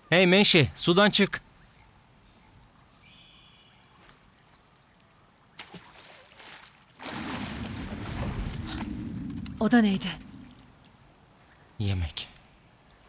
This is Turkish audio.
Hey Menşe, sudan çık. O da neydi? Yemek.